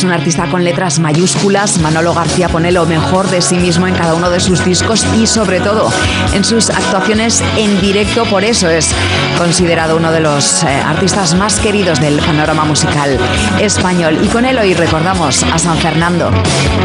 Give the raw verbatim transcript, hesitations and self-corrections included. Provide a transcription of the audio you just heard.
Es un artista con letras mayúsculas. Manolo García pone lo mejor de sí mismo en cada uno de sus discos y sobre todo en sus actuaciones en directo. Por eso es considerado uno de los eh, artistas más queridos del panorama musical español. Y con él hoy recordamos a San Fernando.